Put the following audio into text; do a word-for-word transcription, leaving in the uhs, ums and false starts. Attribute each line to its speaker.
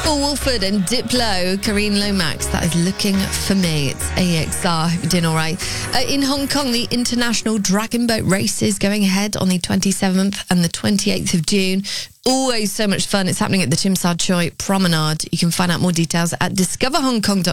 Speaker 1: Paul Wolford and Diplo, Karine Lomax, that is Looking for Me. It's A X R. Hope you're doing all right. Uh, in Hong Kong, the International Dragon Boat Race is going ahead on the twenty-seventh and the twenty-eighth of June. Always so much fun. It's happening at the Chim Sa Choi Promenade. You can find out more details at discover hong kong dot